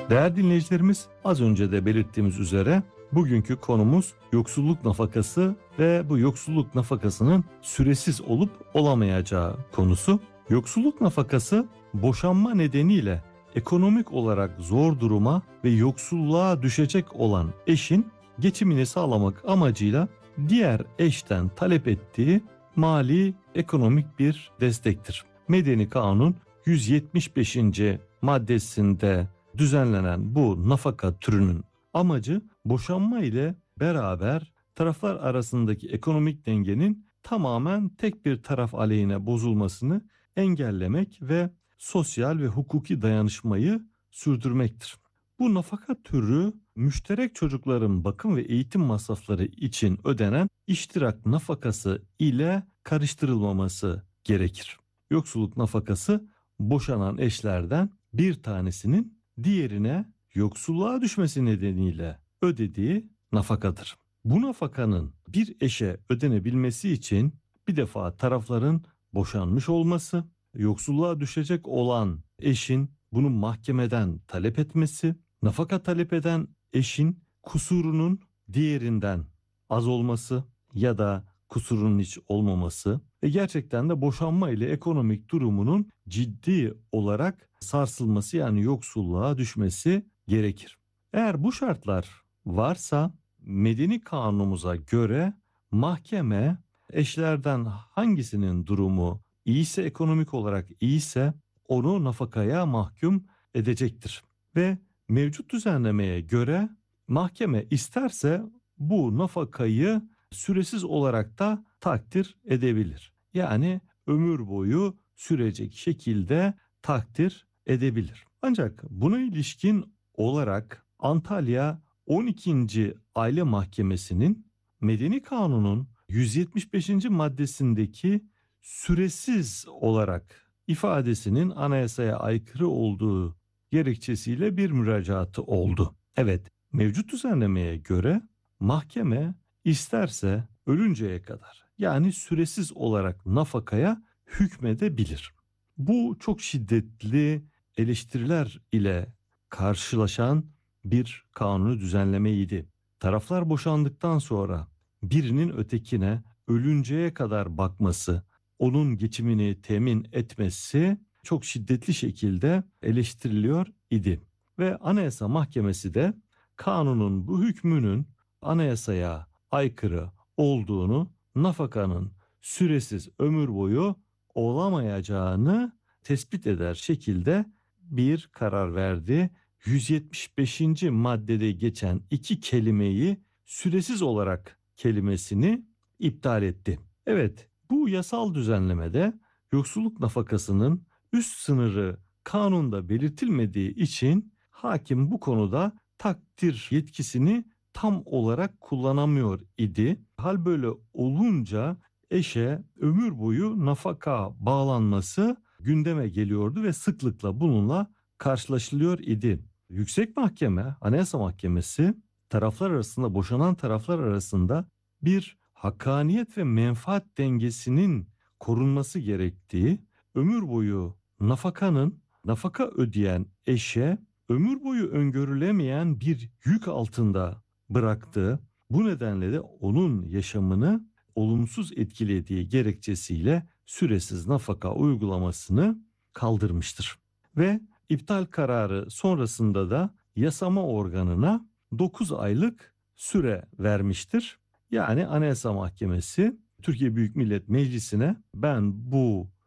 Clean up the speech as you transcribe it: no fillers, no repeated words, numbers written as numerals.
Değerli dinleyicilerimiz, az önce de belirttiğimiz üzere bugünkü konumuz yoksulluk nafakası ve bu yoksulluk nafakasının süresiz olup olamayacağı konusu. Yoksulluk nafakası boşanma nedeniyle ekonomik olarak zor duruma ve yoksulluğa düşecek olan eşin geçimini sağlamak amacıyla diğer eşten talep ettiği mali ekonomik bir destektir. Medeni Kanun 175. maddesinde düzenlenen bu nafaka türünün amacı boşanma ile beraber taraflar arasındaki ekonomik dengenin tamamen tek bir taraf aleyhine bozulmasını engellemek ve sosyal ve hukuki dayanışmayı sürdürmektir. Bu nafaka türü müşterek çocukların bakım ve eğitim masrafları için ödenen iştirak nafakası ile karıştırılmaması gerekir. Yoksulluk nafakası boşanan eşlerden bir tanesinin diğerine yoksulluğa düşmesi nedeniyle ödediği nafakadır. Bu nafakanın bir eşe ödenebilmesi için bir defa tarafların boşanmış olması, yoksulluğa düşecek olan eşin bunu mahkemeden talep etmesi, nafaka talep eden eşin kusurunun diğerinden az olması ya da kusurunun hiç olmaması ve gerçekten de boşanma ile ekonomik durumunun ciddi olarak sarsılması, yani yoksulluğa düşmesi gerekir. Eğer bu şartlar varsa medeni kanunumuza göre mahkeme eşlerden hangisinin durumu iyiyse, ekonomik olarak iyiyse onu nafakaya mahkum edecektir. Ve mevcut düzenlemeye göre mahkeme isterse bu nafakayı süresiz olarak da takdir edebilir. Yani ömür boyu sürecek şekilde takdir edebilir. Ancak buna ilişkin olarak Antalya 12. Aile Mahkemesi'nin Medeni Kanun'un 175. maddesindeki süresiz olarak ifadesinin anayasaya aykırı olduğu gerekçesiyle bir müracaatı oldu. Evet, mevcut düzenlemeye göre mahkeme isterse ölünceye kadar, yani süresiz olarak nafakaya hükmedebilir. Bu çok şiddetli eleştiriler ile karşılaşan bir kanunu düzenlemeydi. Taraflar boşandıktan sonra birinin ötekine ölünceye kadar bakması, onun geçimini temin etmesi çok şiddetli şekilde eleştiriliyor idi. Ve Anayasa Mahkemesi de kanunun bu hükmünün anayasaya aykırı olduğunu, nafakanın süresiz ömür boyu olamayacağını tespit eder şekilde bir karar verdi. 175. maddede geçen iki kelimeyi süresiz olarak kelimesini iptal etti. Evet, bu yasal düzenlemede yoksulluk nafakasının üst sınırı kanunda belirtilmediği için hakim bu konuda takdir yetkisini tam olarak kullanamıyor idi. Hal böyle olunca eşe ömür boyu nafaka bağlanması gündeme geliyordu ve sıklıkla bununla karşılaşılıyor idi. Yüksek Mahkeme, Anayasa Mahkemesi taraflar arasında, boşanan taraflar arasında bir hakkaniyet ve menfaat dengesinin korunması gerektiği, ömür boyu nafaka ödeyen eşe ömür boyu öngörülemeyen bir yük altında bıraktığı, bu nedenle de onun yaşamını olumsuz etkilediği gerekçesiyle süresiz nafaka uygulamasını kaldırmıştır. Ve iptal kararı sonrasında da yasama organına 9 aylık süre vermiştir. Yani Anayasa Mahkemesi Türkiye Büyük Millet Meclisi'ne ben bu